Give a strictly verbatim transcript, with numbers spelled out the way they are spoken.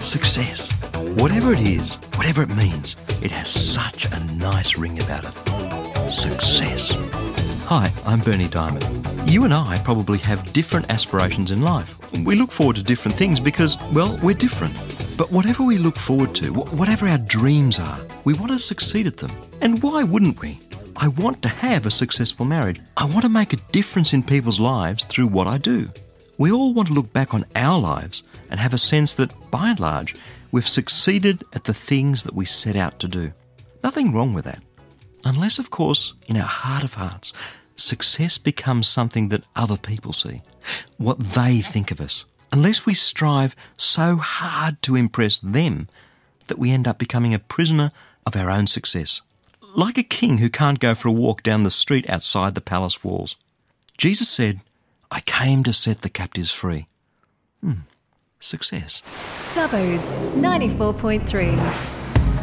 Success. Whatever it is, whatever it means, it has such a nice ring about it. Success. Hi, I'm Bernie Diamond. You and I probably have different aspirations in life. We look forward to different things because, well, we're different. But whatever we look forward to, whatever our dreams are, we want to succeed at them. And why wouldn't we? I want to have a successful marriage. I want to make a difference in people's lives through what I do. We all want to look back on our lives and have a sense that, by and large, we've succeeded at the things that we set out to do. Nothing wrong with that. Unless, of course, in our heart of hearts, success becomes something that other people see, what they think of us. Unless we strive so hard to impress them that we end up becoming a prisoner of our own success. Like a king who can't go for a walk down the street outside the palace walls. Jesus said, I came to set the captives free. Hmm. Success. Dubbo's ninety-four point three.